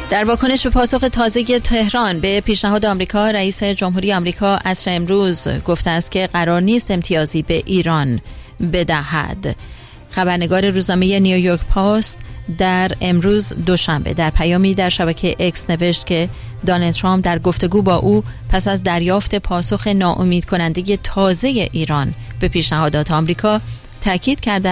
در واکنش به پاسخ تازه تهران به پیشنهاد آمریکا، رئیس جمهوری آمریکا عصر امروز گفته است که قرار نیست امتیازی به ایران بدهد. خبرنگار روزنامه نیویورک پست در امروز دوشنبه در پیامی در شبکه اکس نوشت که دونالد ترامپ در گفتگو با او پس از دریافت پاسخ ناامید کننده تازه ایران به پیشنهادات آمریکا تاکید کرده